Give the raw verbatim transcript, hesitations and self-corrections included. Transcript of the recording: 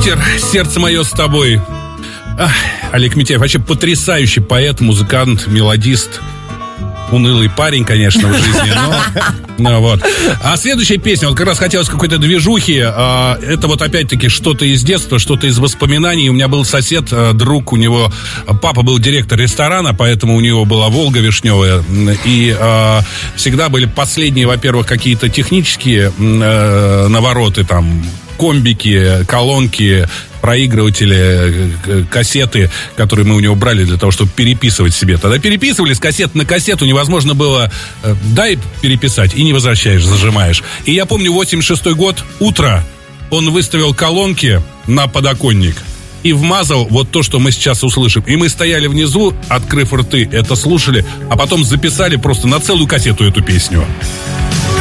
ветер, сердце мое с тобой. Ах, Олег Митяев вообще потрясающий поэт, музыкант, мелодист. Унылый парень, конечно, в жизни, но... Ну, вот. А следующая песня, вот как раз хотелось какой-то движухи. а, Это вот опять-таки что-то из детства, что-то из воспоминаний. У меня был сосед, а, друг, у него... Папа был директор ресторана, поэтому у него была «Волга» вишневая. И а, всегда были последние, во-первых, какие-то технические а, навороты, там... комбики, колонки, проигрыватели, кассеты, которые мы у него брали для того, чтобы переписывать себе. Тогда переписывали с кассеты на кассету, невозможно было дай переписать, и не возвращаешь, зажимаешь. И я помню, восемьдесят шестой год, утро, он выставил колонки на подоконник и вмазал вот то, что мы сейчас услышим. И мы стояли внизу, открыв рты, это слушали, а потом записали просто на целую кассету эту песню.